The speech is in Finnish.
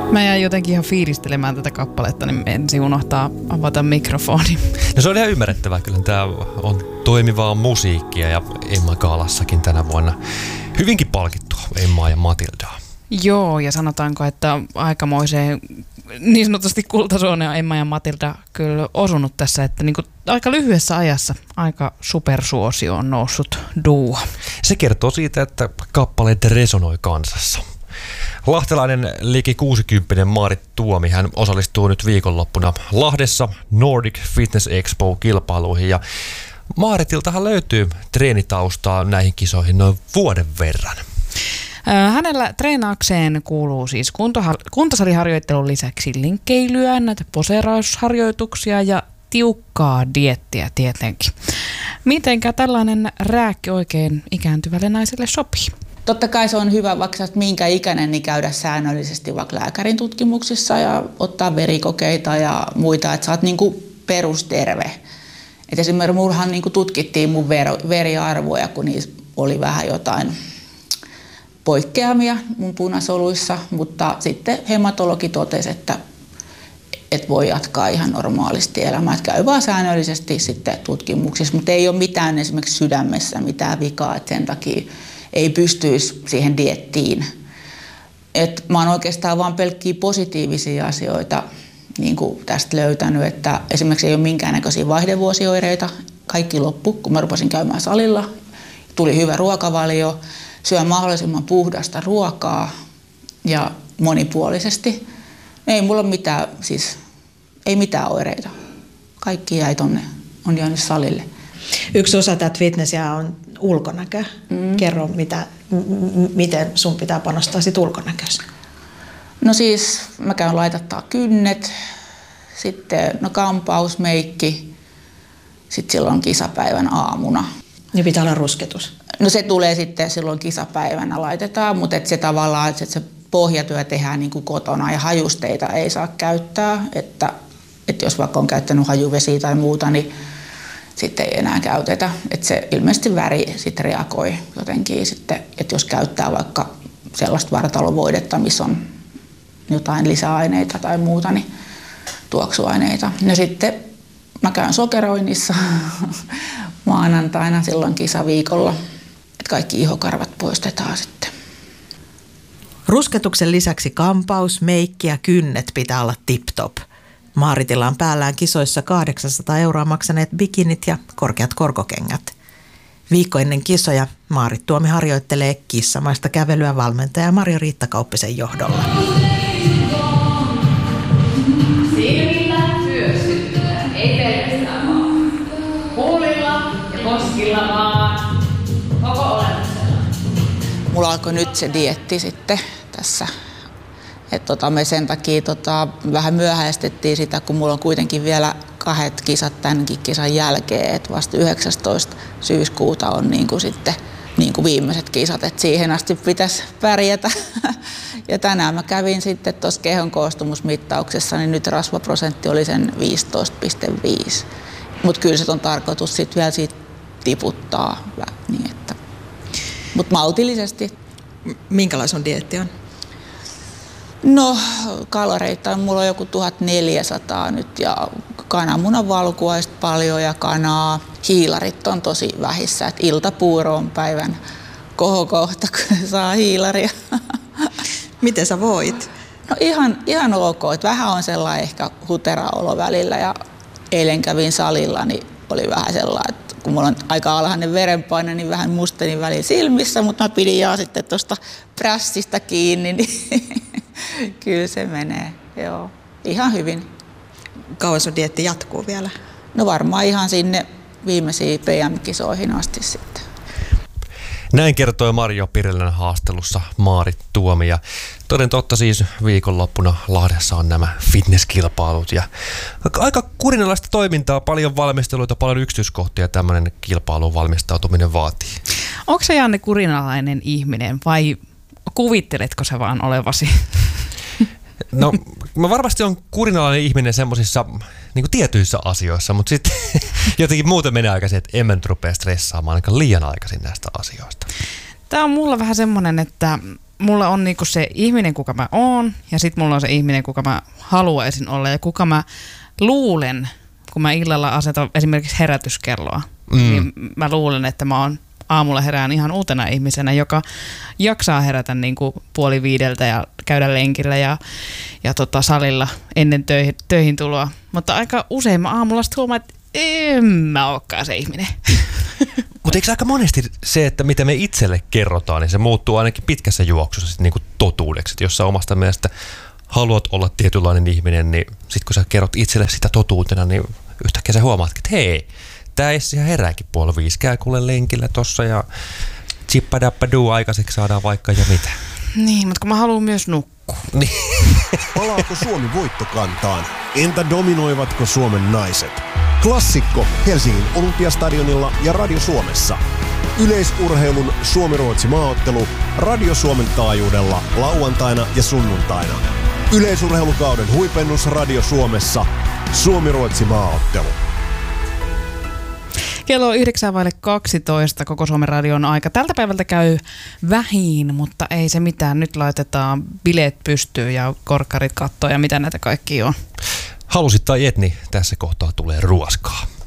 Mä jäin jotenkin ihan fiilistelemään tätä kappaletta, niin ensin unohtaa avata mikrofoni. No se on ihan ymmärrettävää. Kyllä tämä on toimivaa musiikkia ja Emma Gaalassakin tänä vuonna hyvinkin palkittua Emmaa ja Matildaa. Joo, ja sanotaanko, että aikamoiseen niin sanotusti kultasuoneen on Emma ja Matilda kyllä osunut tässä, että niin kuin aika lyhyessä ajassa aika supersuosio on noussut duo. Se kertoo siitä, että kappaleet resonoi kansassa. Lahtelainen liki 60 Maarit Tuomi, hän osallistuu nyt viikonloppuna Lahdessa Nordic Fitness Expo-kilpailuihin ja Maaritiltahan löytyy treenitaustaa näihin kisoihin noin vuoden verran. Hänellä treenaukseen kuuluu siis kuntosaliharjoittelun lisäksi linkkeilyä, näitä poseerausharjoituksia ja tiukkaa dieettiä tietenkin. Mitenkä tällainen rääkki oikein ikääntyvälle naiselle sopii? Totta kai se on hyvä, vaikka sä oot minkä ikäinen, niin käydä säännöllisesti vaikka lääkärin tutkimuksissa ja ottaa verikokeita ja muita, että sä oot niinku perusterve. Et esimerkiksi mullahan niinku tutkittiin mun veriarvoja, kun niissä oli vähän jotain poikkeamia mun punasoluissa, mutta sitten hematologi totesi, että voi jatkaa ihan normaalisti elämää. Että käy vaan säännöllisesti sitten tutkimuksissa, mutta ei ole mitään esimerkiksi sydämessä mitään vikaa, että sen takia ei pystyisi siihen dieettiin. Et mä oon oikeastaan vaan pelkkiä positiivisia asioita niin kuin tästä löytänyt, että esimerkiksi ei ole minkäännäköisiä vaihdevuosioireita. Kaikki loppu, kun mä rupesin käymään salilla. Tuli hyvä ruokavalio, syön mahdollisimman puhdasta ruokaa ja monipuolisesti. Ei mulla ole mitään, siis ei mitään oireita. Kaikki jäi tonne, on jäänyt salille. Yksi osa tätä fitnessiä on ulkonäkö. Kerro, miten sun pitää panostaa sit ulkonäköön? No siis mä käyn laitattaa kynnet, sitten kampaus, meikki, sitten silloin kisapäivän aamuna. Ja pitää olla rusketus? No se tulee sitten silloin kisapäivänä laitetaan, mutta se tavallaan, että se pohjatyö tehdään niin kuin kotona ja hajusteita ei saa käyttää, että jos vaikka on käyttänyt hajuvesiä tai muuta, niin sitten ei enää käytetä. Että se ilmeisesti väri sitten reagoi jotenkin sitten, että jos käyttää vaikka sellaista vartalovoidetta, missä on jotain lisäaineita tai muuta, niin tuoksuaineita. No sitten mä käyn sokeroinnissa maanantaina silloin kisaviikolla, että kaikki ihokarvat poistetaan sitten. Rusketuksen lisäksi kampaus, meikki ja kynnet pitää olla tip-top. Maaritilla on päällään kisoissa 800 € maksaneet bikinit ja korkeat korkokengät. Viikko ennen kisoja Maarit Tuomi harjoittelee kissamaista kävelyä valmentaja Marja-Riitta Kauppisen johdolla. Silmillä hyösyttää, ei pelkästään vaan. Huulilla ja koskilla vaan. Koko olemuksella. Mulla alkoi nyt se dieetti sitten tässä. Me sen takia vähän myöhäistettiin sitä, kun mulla on kuitenkin vielä 2 kisat tämänkin kisan jälkeen. Et vasta 19. syyskuuta on sitten viimeiset kisat, että siihen asti pitäisi pärjätä. Ja tänään mä kävin sitten tuossa kehon koostumusmittauksessa, niin nyt rasvaprosentti oli sen 15,5. Mutta kyllä se on tarkoitus sitten vielä siitä tiputtaa. Niin mutta maltillisesti. Minkälainen sun dieetti on? No kaloreita mulla on joku 1400 nyt ja kananmunan valkuaista paljon ja kanaa. Hiilarit on tosi vähissä, että iltapuuro on päivän kohokohta, kun saa hiilaria. Miten sä voit? No ihan ok, että vähän on sellainen ehkä hutera olo välillä ja eilen kävin salilla, niin oli vähän sellainen, että kun mulla on aika alhainen verenpaine, niin vähän mustelin välillä silmissä, mutta mä pidin sitten tuosta prässistä kiinni, niin kyllä se menee, joo. Ihan hyvin. Kauan sun dieetti jatkuu vielä? No varmaan ihan sinne viimeisiin PM-kisoihin asti sitten. Näin kertoi Marjo Pirilän haastelussa Maarit Tuomi. Ja toden totta siis viikonloppuna Lahdessa on nämä fitnesskilpailut. Ja aika kurinalaista toimintaa, paljon valmisteluita, paljon yksityiskohtia tämmöinen kilpailuun valmistautuminen vaatii. Onko se Janne kurinalainen ihminen vai kuvitteletko sä vaan olevasi? No mä varmasti on kurinalainen ihminen semmoisissa niin kuin tietyissä asioissa, mutta sitten jotenkin muuten menee aikaisin, että en mä nyt rupea stressaamaan aika liian aikaisin näistä asioista. Tämä on mulla vähän semmoinen, että mulla on niinku se ihminen, kuka mä oon, ja sitten mulla on se ihminen, kuka mä haluaisin olla, ja kuka mä luulen, kun mä illalla asetan esimerkiksi herätyskelloa, niin mä luulen, että mä oon aamulla herään ihan uutena ihmisenä, joka jaksaa herätä niin kuin 4:30 ja käydä lenkillä ja salilla ennen töihin tuloa. Mutta aika usein mä aamulla sitten huomaan, että en mä olekaan se ihminen. Mutta eikö aika monesti se, että mitä me itselle kerrotaan, niin se muuttuu ainakin pitkässä juoksussa sit niinku totuudeksi. Et jos sä omasta mielestä haluat olla tietynlainen ihminen, niin sit kun sä kerrot itselle sitä totuutena, niin yhtäkkiä sä huomaat, että hei, tää Essi ihan herääkin 4:30, käy kuule lenkillä tossa ja chippadappaduu aikaiseksi saadaan vaikka ja mitä. Niin, mutta kun mä haluan myös nukkua. Niin. Palaako Suomi voittokantaan? Entä dominoivatko Suomen naiset? Klassikko Helsingin Olympiastadionilla ja Radio Suomessa. Yleisurheilun Suomi-Ruotsi maaottelu Radio Suomen taajuudella lauantaina ja sunnuntaina. Yleisurheilukauden huipennus Radio Suomessa. Suomi-Ruotsi maaottelu. Kello 9:12 koko Suomen radion aika. Tältä päivältä käy vähin, mutta ei se mitään. Nyt laitetaan bileet pystyyn ja korkkarit kattoon ja mitä näitä kaikki on. Halusit tai et, niin tässä kohtaa tulee ruoskaa.